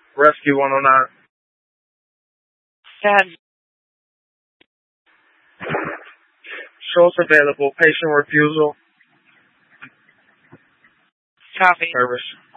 Rescue 109. Dad. Source available. Patient refusal. Copy. Service.